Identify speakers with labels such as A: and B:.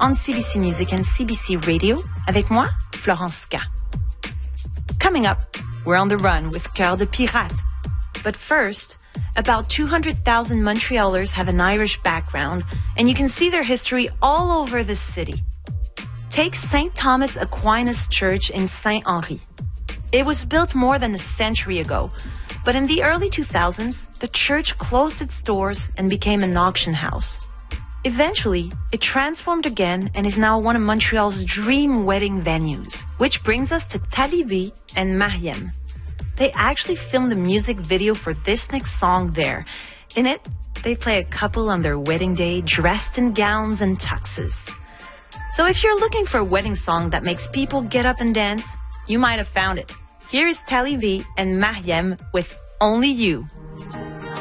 A: on CBC Music and CBC Radio avec moi, Florence K. Coming up, we're on the run with Cœur de Pirate. But first, about 200,000 Montrealers have an Irish background, and you can see their history all over the city. Take St. Thomas Aquinas Church in Saint-Henri. It was built more than a century ago, but in the early 2000s, the church closed its doors and became an auction house. Eventually, it transformed again and is now one of Montreal's dream wedding venues, which brings us to Talibi and Mariem. They actually filmed the music video for this next song there. In it, they play a couple on their wedding day dressed in gowns and tuxes. So if you're looking for a wedding song that makes people get up and dance, you might have found it. Here is Talibi and Mariem with Only You.